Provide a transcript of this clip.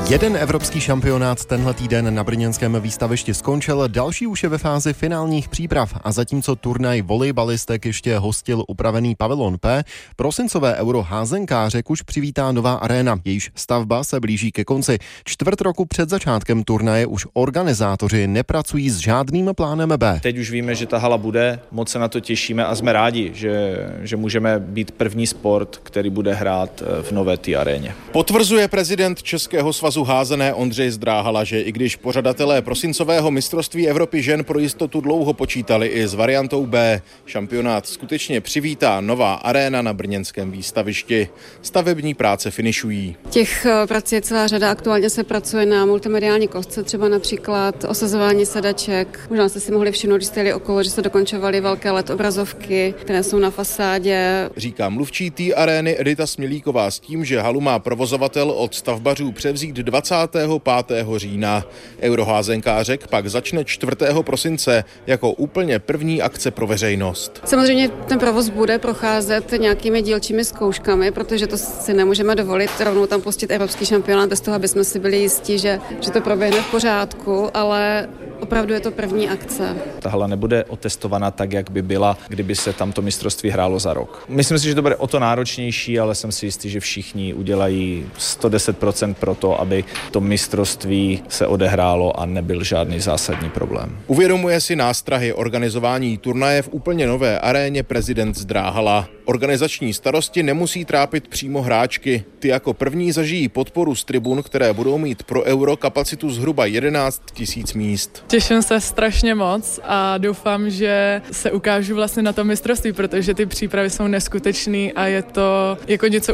Jeden evropský šampionát tenhle týden na brněnském výstavišti skončil, další už je ve fázi finálních příprav a zatímco turnaj volejbalistek ještě hostil upravený pavilon P, prosincové Euro házenkářek už přivítá nová aréna, jejíž stavba se blíží ke konci. Čtvrt roku před začátkem turnaje už organizátoři nepracují s žádným plánem B. Teď už víme, že ta hala bude, moc se na to těšíme a jsme rádi, že můžeme být první sport, který bude hrát v nové té aréně. Potvrzuje prezident Českého svazu házené Ondřej Zdráhala, že i když pořadatelé prosincového mistrovství Evropy žen pro jistotu dlouho počítali i s variantou B, šampionát skutečně přivítá nová aréna na brněnském výstavišti. Stavební práce finišují. Těch prací je celá řada, aktuálně se pracuje na multimediální kostce, třeba například osazování sedaček. Možná jste si mohli všimnout, když jste jeli okolo, že se dokončovaly velké LED obrazovky, které jsou na fasádě. Říká mluvčí té arény Edita Smělíková s tím, že halu má provozovatel od stavbařů převzít 25. října. Euroházenkářek pak začne 4. prosince jako úplně první akce pro veřejnost. Samozřejmě ten provoz bude procházet nějakými dílčími zkouškami, protože to si nemůžeme dovolit rovnou tam pustit evropský šampionát bez toho, aby jsme si byli jistí, že to proběhne v pořádku, ale opravdu je to první akce. Ta hala nebude otestovaná tak, jak by byla, kdyby se tamto mistrovství hrálo za rok. Myslím si, že to bude o to náročnější, ale jsem si jistý, že všichni udělají 110% pro to, aby to mistrovství se odehrálo a nebyl žádný zásadní problém. Uvědomuje si nástrahy organizování turnaje v úplně nové aréně prezident Zdráhala. Organizační starosti nemusí trápit přímo hráčky. Ty jako první zažijí podporu z tribun, které budou mít pro Euro kapacitu zhruba 11 000 míst. Těším se strašně moc a doufám, že se ukážu vlastně na tom mistrovství, protože ty přípravy jsou neskutečný a je to jako něco